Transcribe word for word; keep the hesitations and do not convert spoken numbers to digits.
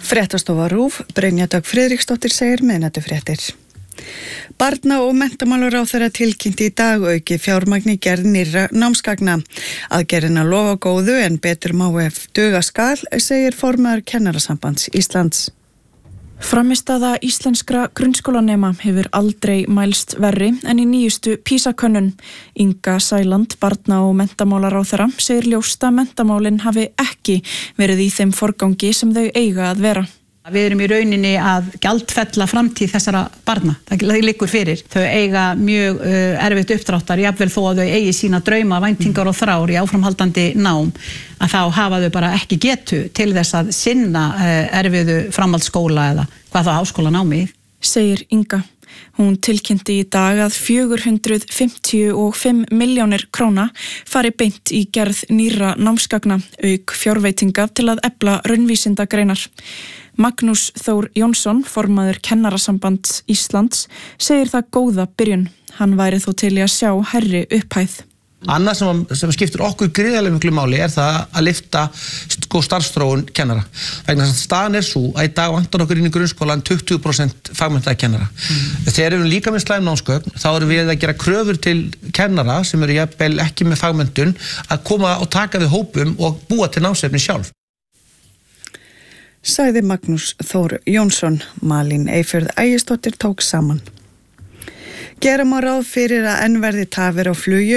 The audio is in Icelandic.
Fréttastofa RÚV, Brynja Dögg Friðriksdóttir segir miðnætufréttir. Barna- og menntamálaráðherra tilkynnti í dag auki fjármagni gerð nýrra námsgagna. Aðgerðina lofa góðu en betur má ef duga skal, segir formaður Kennarasambands Íslands. Frammistaða íslenskra grunnskólanema hefur aldrei mælst verri en í nýjustu PISA-könnun. Inga Sæland, barna- og menntamálaráðherra, segir ljóst að menntamálin hafi ekki verið í þeim forgangi sem þau eiga að vera. Við erum í rauninni að gjaldfella framtíð þessara barna. Það liggur fyrir. Þau eiga mjög uh, erfitt uppdráttar, jafnvel þó að þau eigi sína drauma, væntingar og þrár í áframhaldandi nám, að þá hafa þau bara ekki getu til þess að sinna uh, erfiðu framhaldsskóla eða hvað þá háskólanámi. Segir Inga. Hún tilkynnti í dag að fjögur hundruð fimmtíu og fimm milljónir króna fari beint í gerð nýrra námsgagna, auk fjárveitinga til að efla raunvísindagreinar. Magnús Þór Jónsson, formaður Kennarasambands Íslands, segir það góða byrjun. Hann væri þó til í að sjá hærri upphæð. Annað sem, sem skiptir okkur gríðarlega miklu máli er það að lyfta sko starfsþróun kennara. Vegna þess að staðan er svo að í dag vantar okkur inn í grunnskólan tuttugu prósent fagmenntaða kennara. Mm. Þegar við erum líka með slæm námsgögn, þá erum við að gera kröfur til kennara sem eru jafnvel ekki með fagmenntun að koma og taka við hópum og búa til námsefni sjálf. Sagði Magnús Þór Jónsson. Malín Eyfjörð Ægisdóttir tók saman. Gera má ráð fyrir að enn verði tafir á flugi